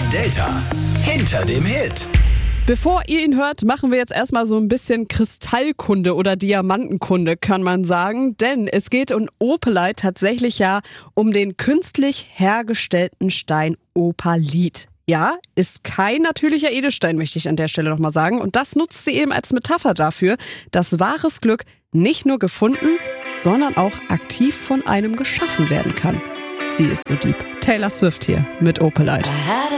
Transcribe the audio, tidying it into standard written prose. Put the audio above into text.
Delta. Hinter dem Hit. Bevor ihr ihn hört, machen wir jetzt erstmal so ein bisschen Kristallkunde oder Diamantenkunde, kann man sagen. Denn es geht in Opelite tatsächlich ja um den künstlich hergestellten Stein Opalit. Ja, ist kein natürlicher Edelstein, möchte ich an der Stelle nochmal sagen. Und das nutzt sie eben als Metapher dafür, dass wahres Glück nicht nur gefunden, sondern auch aktiv von einem geschaffen werden kann. Sie ist so deep. Taylor Swift hier mit Opelite.